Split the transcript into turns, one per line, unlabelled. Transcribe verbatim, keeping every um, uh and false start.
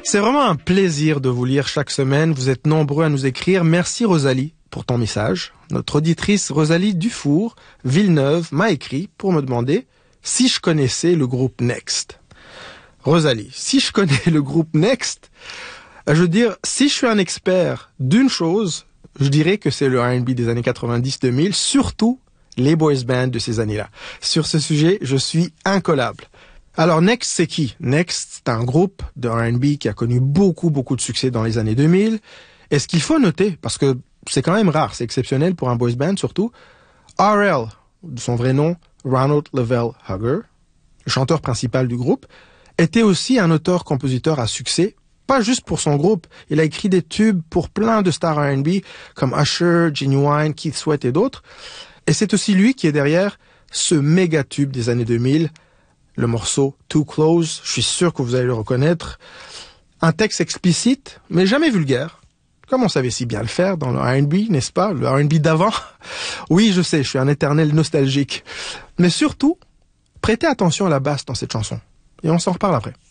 C'est vraiment un plaisir de vous lire chaque semaine. Vous êtes nombreux à nous écrire. Merci Rosalie pour ton message. Notre auditrice Rosalie Dufour, Villeneuve, m'a écrit pour me demander si je connaissais le groupe Next. Rosalie, si je connais le groupe Next, je veux dire, si je suis un expert d'une chose, je dirais que c'est le R and B des années quatre-vingt-dix deux mille, surtout les boys bands de ces années-là. Sur ce sujet, je suis incollable. Alors Next, c'est qui? Next, c'est un groupe de R and B qui a connu beaucoup, beaucoup de succès dans les années deux mille. Et ce qu'il faut noter, parce que c'est quand même rare, c'est exceptionnel pour un boys band surtout, R L, de son vrai nom, Ronald Lavelle Hugger, le chanteur principal du groupe, était aussi un auteur-compositeur à succès, pas juste pour son groupe. Il a écrit des tubes pour plein de stars R and B comme Usher, Genuine, Keith Sweat et d'autres. Et c'est aussi lui qui est derrière ce méga tube des années deux mille, le morceau Too Close. Je suis sûr que vous allez le reconnaître. Un texte explicite, mais jamais vulgaire. Comme on savait si bien le faire dans le R and B, n'est-ce pas? Le R and B d'avant. Oui, je sais, je suis un éternel nostalgique. Mais surtout, prêtez attention à la basse dans cette chanson. Et on s'en reparle après.